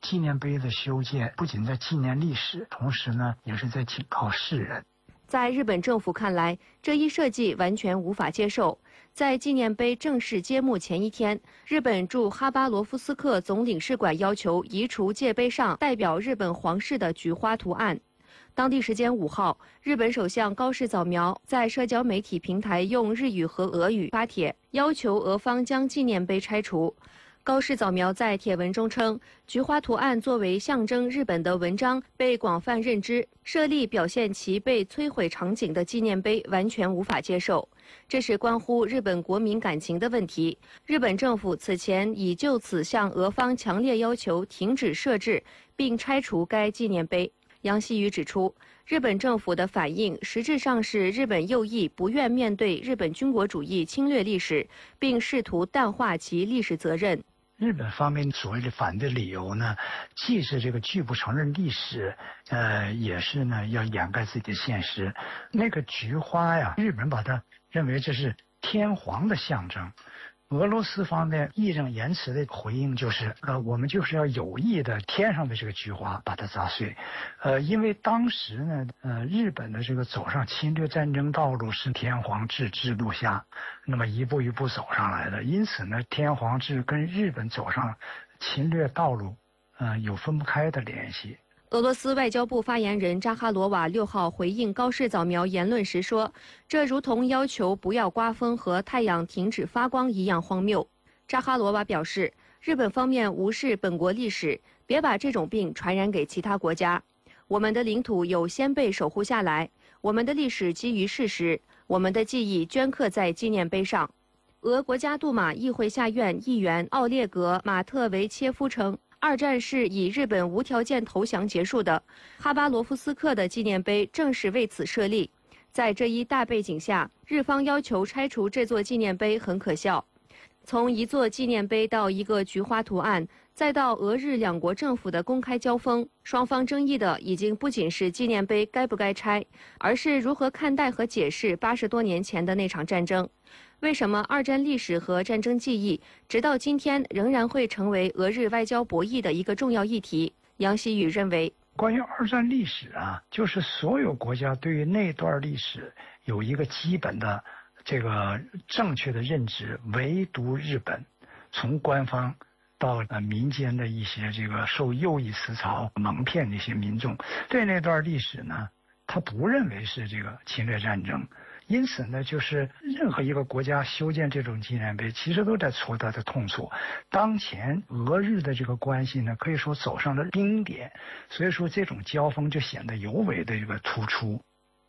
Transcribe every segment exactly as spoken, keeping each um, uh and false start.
纪念碑的修建不仅在纪念历史，同时呢，也是在警告世人。 在日本政府看来，这一设计完全无法接受。在纪念碑正式揭幕前一天，日本驻哈巴罗夫斯克总领事馆要求移除界碑上代表日本皇室的菊花图案。当地时间五号，日本首相高市早苗在社交媒体平台用日语和俄语发帖，要求俄方将纪念碑拆除。高市早苗在帖文中称，菊花图案作为象征日本的文章被广泛认知，设立表现其被摧毁场景的纪念碑完全无法接受，这是关乎日本国民感情的问题。日本政府此前已就此向俄方强烈要求停止设置并拆除该纪念碑。杨希宇指出，日本政府的反应实质上是日本右翼不愿面对日本军国主义侵略历史，并试图淡化其历史责任。 日本方面所谓的反对理由呢，既是这个拒不承认历史，呃，也是呢要掩盖自己的现实。那个菊花呀，日本把它认为这是天皇的象征。俄罗斯方面义正言辞的回应就是，呃，我们就是要有意的天上的这个菊花把它砸碎，呃，因为当时呢，呃，日本的这个走上侵略战争道路是天皇制制度下，那么一步一步走上来的，因此呢，天皇制跟日本走上侵略道路，呃，有分不开的联系。 俄罗斯外交部发言人扎哈罗娃六号回应高市早苗言论时说，这如同要求不要刮风和太阳停止发光一样荒谬。扎哈罗娃表示，日本方面无视本国历史，别把这种病传染给其他国家。我们的领土有先辈守护下来，我们的历史基于事实，我们的记忆镌刻在纪念碑上。俄国家杜马议会下院议员奥列格·马特维切夫称，二战是以日本无条件投降结束的，哈巴罗夫斯克的纪念碑正是为此设立。在这一大背景下，日方要求拆除这座纪念碑很可笑。从一座纪念碑到一个菊花图案，再到俄日两国政府的公开交锋，双方争议的已经不仅是纪念碑该不该拆，而是如何看待和解释八十多年前的那场战争。为什么二战历史和战争记忆直到今天仍然会成为俄日外交博弈的一个重要议题？杨希宇认为， 关于二战历史啊，就是所有国家对于那段历史有一个基本的这个正确的认知，唯独日本，从官方到呃民间的一些这个受右翼思潮蒙骗的一些民众，对那段历史呢，他不认为是这个侵略战争。因此呢，就是任何一个国家修建这种纪念碑，其实都在戳他的痛处。当前俄日的这个关系呢，可以说走上了冰点，所以说这种交锋就显得尤为的这个突出。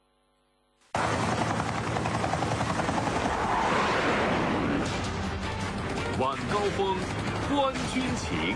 晚高峰，观军情。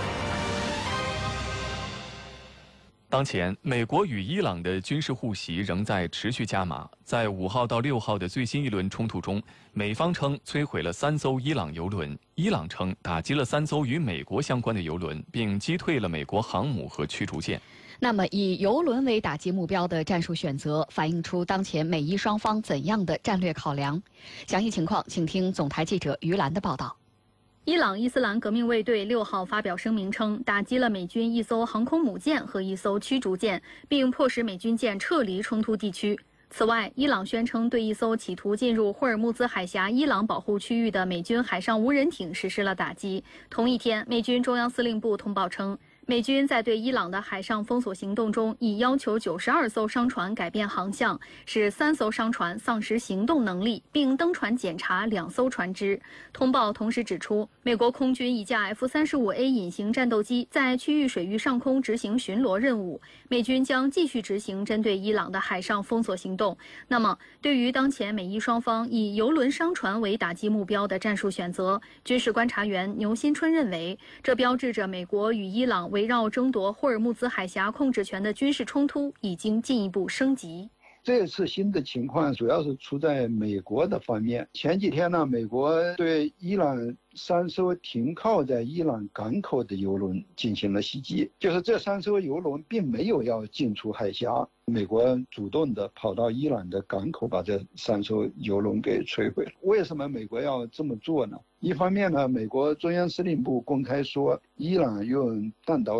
当前，美国与伊朗的军事互袭仍在持续加码。在五号到六号的最新一轮冲突中，美方称摧毁了三艘伊朗油轮，伊朗称打击了三艘与美国相关的油轮，并击退了美国航母和驱逐舰。 那么，以油轮为打击目标的战术选择，反映出当前美伊双方怎样的战略考量？详细情况，请听总台记者于兰的报道。 伊朗伊斯兰革命卫队六号发表声明称，打击了美军一艘航空母舰和一艘驱逐舰，并迫使美军舰撤离冲突地区。此外，伊朗宣称对一艘企图进入霍尔木兹海峡伊朗保护区域的美军海上无人艇实施了打击。同一天，美军中央司令部通报称，美军在对伊朗的海上封锁行动中，已要求九十二艘商船改变航向，使三艘商船丧失行动能力，并登船检查两艘船只。通报同时指出，美国空军一架 F 三十五 A 隐形战斗机在区域水域上空执行巡逻任务，美军将继续执行针对伊朗的海上封锁行动。那么，对于当前美伊双方以油轮商船为打击目标的战术选择，军事观察员牛新春认为，这标志着美国与伊朗围绕争夺霍尔木兹海峡控制权的军事冲突已经进一步升级。 这次新的情况主要是出在美国的方面。前几天呢，美国对伊朗三艘停靠在伊朗港口的油轮进行了袭击，就是这三艘油轮并没有要进出海峡，美国主动的跑到伊朗的港口把这三艘油轮给摧毁了。为什么美国要这么做呢？一方面呢，美国中央司令部公开说，伊朗用弹道